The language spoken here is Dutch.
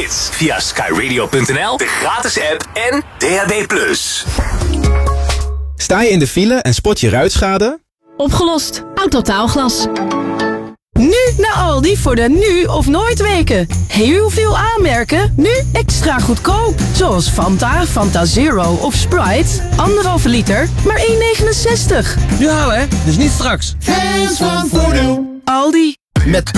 hits via skyradio.nl, de gratis app en DAB+. Sta je in de file en spot je ruitschade? Opgelost. Autotaalglas. Nu naar Aldi voor de nu of nooit weken. Heel veel aanmerken, nu extra goedkoop. Zoals Fanta, Fanta Zero of Sprite. 1,5 liter, maar 1,69. Nu halen hè, dus niet straks. Fans van Voordeel. Aldi. Met